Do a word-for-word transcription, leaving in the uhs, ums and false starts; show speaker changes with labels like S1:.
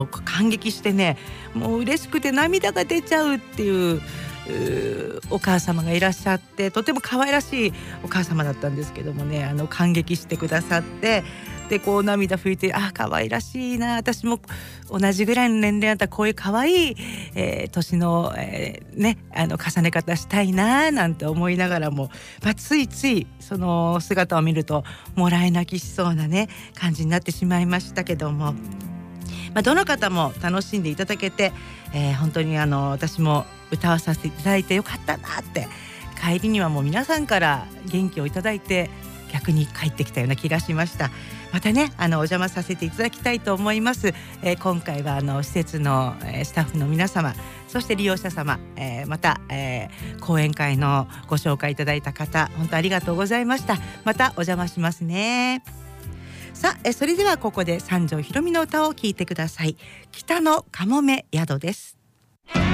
S1: 感激してね、もう嬉しくて涙が出ちゃうっていう、うお母様がいらっしゃって、とても可愛らしいお母様だったんですけどもね、あの感激してくださって、でこう涙拭いて、あ可愛らしいな、私も同じぐらいの年齢だったらこういう可愛い、えー、年の、えー、ねあの重ね方したいななんて思いながらも、まあ、ついついその姿を見るともらい泣きしそうなね感じになってしまいましたけども、まあ、どの方も楽しんでいただけて、えー、本当にあの私も歌わさせていただいてよかったなって、帰りにはもう皆さんから元気をいただいて逆に帰ってきたような気がしました。またねあのお邪魔させていただきたいと思います。えー、今回はあの施設の、えー、スタッフの皆様、そして利用者様、えー、また、えー、講演会のご紹介いただいた方、本当ありがとうございました。またお邪魔しますね。さあ、えそれではここで三条ひろみの歌を聴いてください。北のかもめ宿です。